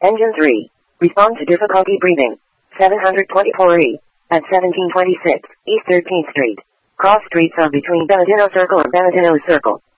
Engine 3. Respond to difficulty breathing. 724E. At 1726 East 13th Street. Cross streets are between Benedetto Circle and Benedetto Circle.